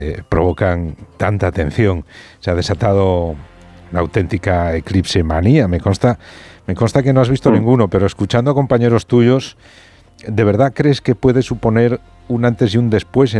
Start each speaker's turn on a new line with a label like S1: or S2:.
S1: provocan tanta atención. Se ha desatado una auténtica eclipse manía. Me consta que no has visto ninguno, pero escuchando a compañeros tuyos, ¿de verdad crees que puede suponer un antes y un después